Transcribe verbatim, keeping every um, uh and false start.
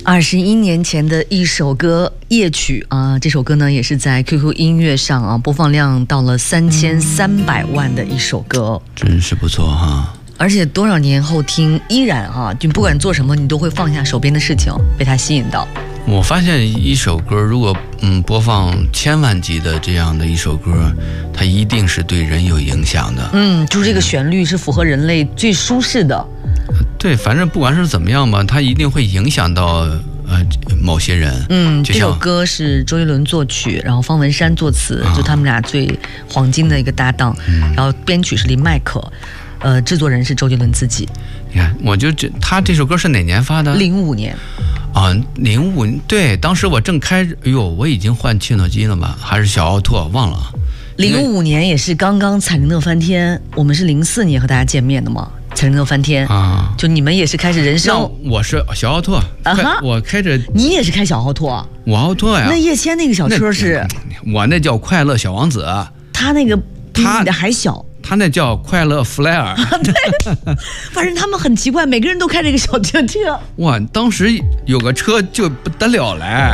二十一年前的一首歌《夜曲》啊，这首歌呢也是在 Q Q 音乐上啊播放量到了三千三百万的一首歌， 真是不错哈。 而且多少年后听依然哈、啊，就不管做什么你都会放下手边的事情，被它吸引到。 我发现一首歌如果嗯播放千万集的这样的一首歌，它一定是对人有影响的。 嗯，就是这个旋律是符合人类最舒适的。 对，反正不管是怎么样吧，它一定会影响到呃某些人。 嗯， 就这首歌是周杰伦作曲，然后方文山作词，啊、就他们俩最黄金的一个搭档。嗯、然后编曲是林迈可，呃，制作人是周杰伦自己。 你看，我就这他这首歌是哪年发的？ 零五年。 啊，零五对，当时我正开，哎呦，我已经换切诺基了吧？还是小奥拓？忘了。 零五年也是刚刚彩铃乐翻天，我们是零四年和大家见面的嘛。彩铃乐翻天啊，就你们也是开始人生。 我是小奥拓啊哈，我开着。 你也是开小奥拓？ 我奥拓呀。 那叶谦那个小车是？ 我那叫快乐小王子。 他那个比你的还小。 他那叫快乐弗莱尔。 对，反正他们很奇怪，每个人都开着一个小车车。 哇，当时有个车就不得了嘞。